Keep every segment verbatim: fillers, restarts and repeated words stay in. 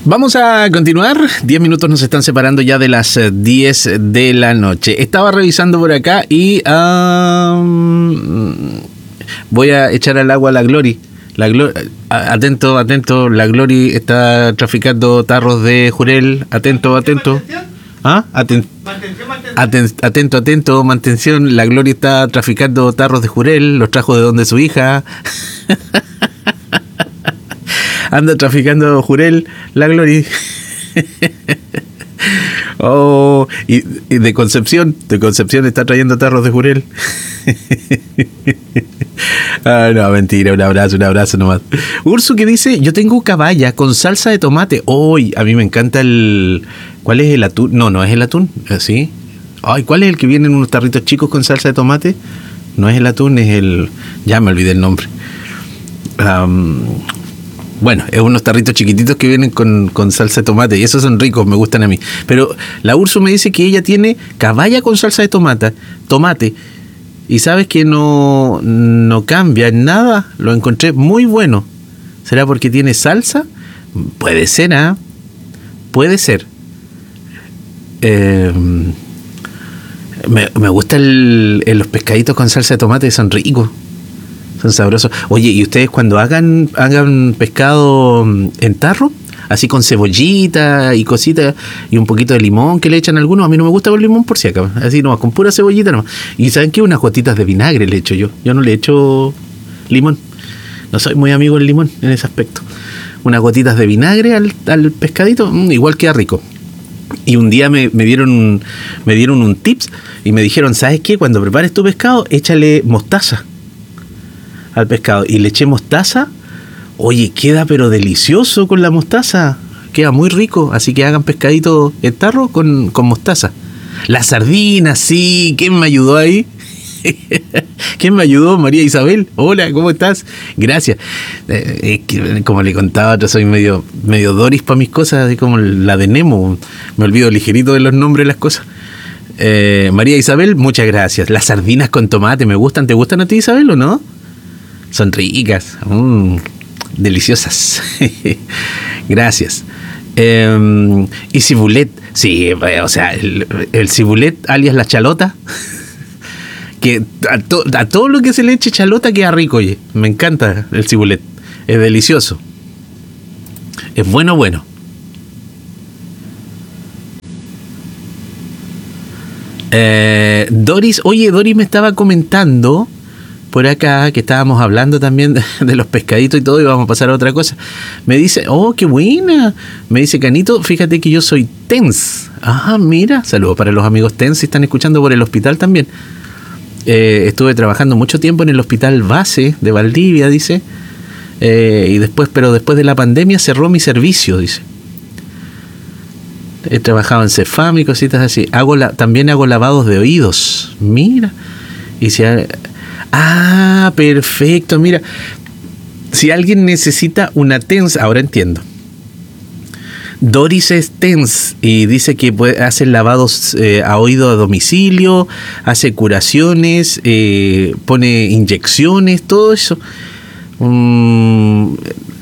Vamos a continuar. Diez minutos nos están separando ya de las diez de la noche. Estaba revisando por acá y um, voy a echar al agua a la Glory. La Glory, atento, atento, la Glory está traficando tarros de jurel. Atento, atento. ¿Ah? Aten- Aten- atento, atento, mantención. La Glory está traficando tarros de jurel. Los trajo de donde su hija. Anda traficando jurel, la Glory. Oh, y, y de Concepción, de Concepción está trayendo tarros de jurel. Ah, no, mentira, un abrazo, un abrazo nomás. Ursu que dice, yo tengo caballa con salsa de tomate. Hoy, oh, a mí me encanta el... ¿Cuál es el atún? No, no es el atún, ¿sí? Ay, ¿cuál es el que viene en unos tarritos chicos con salsa de tomate? No es el atún, es el... Ya me olvidé el nombre. Um, bueno, es unos tarritos chiquititos que vienen con, con salsa de tomate y esos son ricos, me gustan a mí. Pero la Ursu me dice que ella tiene caballa con salsa de tomate, tomate. Y sabes que no, no cambia en nada, lo encontré muy bueno. ¿Será porque tiene salsa? Puede ser, ¿ah? ¿eh? Puede ser. Eh, me, me gustan los pescaditos con salsa de tomate, son ricos. Son sabrosos. Oye, ¿y ustedes cuando hagan hagan pescado en tarro? Así con cebollita y cositas y un poquito de limón que le echan algunos. A mí no me gusta con limón por si acaso. Así nomás, con pura cebollita nomás. Y ¿saben qué? Unas gotitas de vinagre le echo yo. Yo no le echo limón. No soy muy amigo del limón en ese aspecto. Unas gotitas de vinagre al, al pescadito, mmm, igual queda rico. Y un día me, me dieron me dieron un tips y me dijeron, ¿sabes qué? Cuando prepares tu pescado, échale mostaza al pescado. Y le eché mostaza. Oye, queda pero delicioso con la mostaza. Queda muy rico. Así que hagan pescadito en tarro con, con mostaza. Las sardinas, sí. ¿Quién me ayudó ahí? ¿Quién me ayudó? María Isabel. Hola, ¿cómo estás? Gracias. Eh, eh, como le contaba, yo soy medio, medio Doris para mis cosas, así como la de Nemo. Me olvido ligerito de los nombres de las cosas. Eh, María Isabel, muchas gracias. Las sardinas con tomate me gustan. ¿Te gustan a ti, Isabel, o no? Son ricas, mmm, deliciosas. Gracias. Eh, y cibulet, sí, o sea, el, el cibulet alias la chalota, que a, to, a todo lo que se le eche chalota queda rico, oye. Me encanta el cibulet, es delicioso. Es bueno, bueno. Eh, Doris, oye, Doris me estaba comentando por acá, que estábamos hablando también de, de los pescaditos y todo, y vamos a pasar a otra cosa. Me dice, oh, qué buena. Me dice, Canito, fíjate que yo soy T E N S. Ah, mira, saludos para los amigos T E N S si están escuchando por el hospital también. Eh, estuve trabajando mucho tiempo en el hospital base de Valdivia, dice. Eh, y después, pero después de la pandemia cerró mi servicio, dice. He trabajado en Cefam y cositas así. Hago la, también hago lavados de oídos. Mira. Y si... Ah, perfecto, mira, si alguien necesita una T E N S, ahora entiendo. Doris es T E N S y dice que puede, hace lavados eh, a oído a domicilio, hace curaciones, eh, pone inyecciones, todo eso. Um,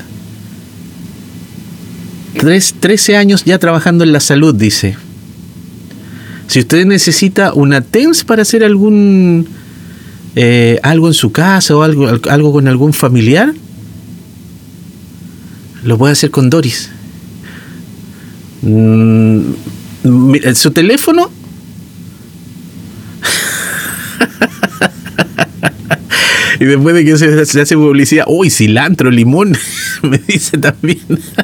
tres, trece años ya trabajando en la salud, dice. Si usted necesita una T E N S para hacer algún... Eh, algo en su casa o algo, algo con algún familiar, lo puede hacer con Doris. Mm, su teléfono y después de que se, se hace publicidad, uy, cilantro, limón, me dice también.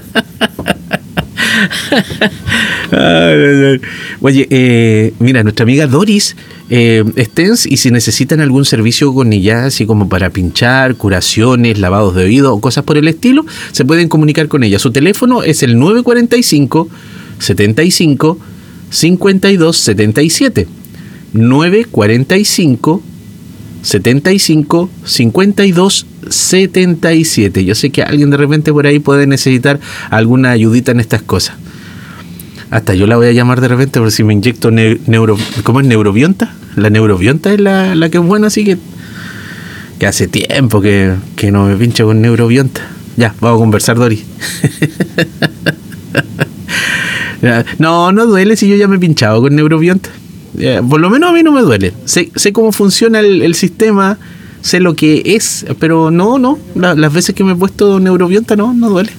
Oye, eh, mira, nuestra amiga Doris eh, es T E N S y si necesitan algún servicio con ella, así como para pinchar, curaciones, lavados de oído o cosas por el estilo, se pueden comunicar con ella. Su teléfono es el nueve cuatro cinco, setenta y cinco, cincuenta y dos setenta y siete. nueve cuatro cinco, setenta y cinco, cincuenta y dos setenta y siete. Yo sé que alguien de repente por ahí puede necesitar alguna ayudita en estas cosas. Hasta yo la voy a llamar de repente por si me inyecto ne- neuro... ¿Cómo es? ¿Neurobionta? La neurobionta es la, la que es buena, así que... Que hace tiempo que, que no me pincho con neurobionta. Ya, vamos a conversar, Dori. No, no duele si yo ya me he pinchado con Neurobionta. Eh, por lo menos a mí no me duele. Sé, sé cómo funciona el, el sistema, sé lo que es, pero no, no. La, las veces que me he puesto Neurobionta no, no duele.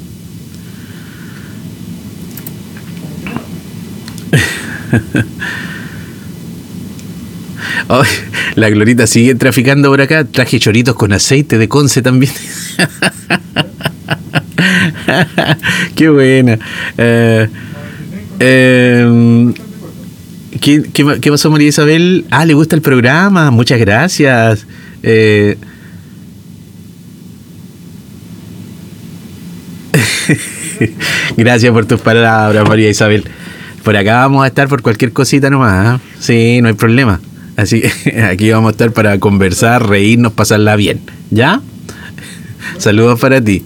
Oh, la Glorita sigue traficando por acá. Traje choritos con aceite de Conce también. Qué buena. Eh, eh, ¿qué, qué, ¿Qué pasó, María Isabel? Ah, le gusta el programa. Muchas gracias. Eh, gracias por tus palabras, María Isabel. Por acá vamos a estar por cualquier cosita nomás, ¿eh? Sí, no hay problema. Así que aquí vamos a estar para conversar, reírnos, pasarla bien. ¿Ya? Saludos para ti.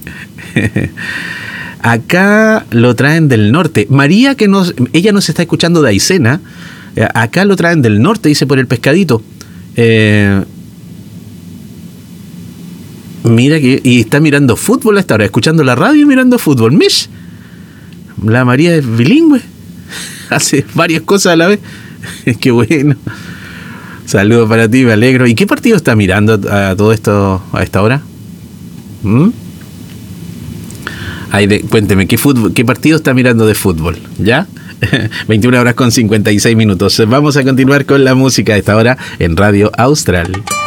Acá lo traen del norte. María, que nos, ella nos está escuchando de Aysena. Acá lo traen del norte, dice, por el pescadito. Eh, mira que... Y está mirando fútbol a esta hora, escuchando la radio y mirando fútbol. Mish, la María es bilingüe. Hace varias cosas a la vez. Qué bueno. Saludos para ti, me alegro. ¿Y qué partido está mirando a todo esto a esta hora? ¿Mm? Ay, de, cuénteme, ¿qué, fútbol, ¿qué partido está mirando de fútbol? ¿Ya? veintiuna horas con cincuenta y seis minutos. Vamos a continuar con la música a esta hora en Radio Austral.